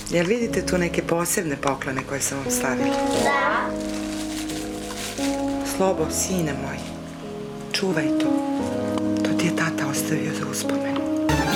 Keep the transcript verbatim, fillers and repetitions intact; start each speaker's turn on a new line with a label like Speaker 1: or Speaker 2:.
Speaker 1: Jel vidite tu neke posebne poklone koje sam vam stavila?
Speaker 2: Da.
Speaker 1: Slobo, sine moj, čuvaj to. To ti je tata ostavio za uspomenu.